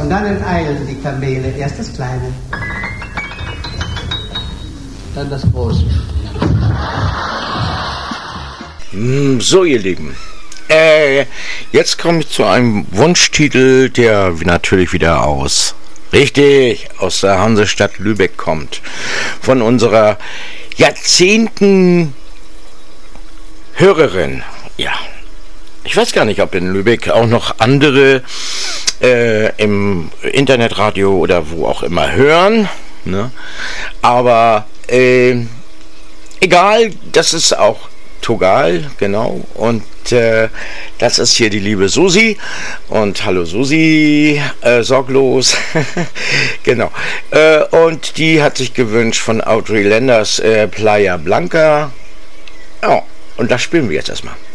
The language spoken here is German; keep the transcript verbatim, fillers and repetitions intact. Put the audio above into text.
Und dann enteilten die Kamele. Erst das Kleine, dann das Große. So, ihr Lieben. Äh, jetzt komme ich zu einem Wunschtitel, der natürlich wieder aus, richtig, aus der Hansestadt Lübeck kommt. Von unserer Jahrzehnten Hörerin. Ja, ich weiß gar nicht, ob in Lübeck auch noch andere äh, im Internetradio oder wo auch immer hören. Ne? Aber äh, egal, das ist auch Togal, genau. Und äh, das ist hier die liebe Susi. Und hallo Susi, äh, sorglos. Genau. Äh, und die hat sich gewünscht von Audrey Landers äh, Playa Blanca. Ja, und das spielen wir jetzt erstmal.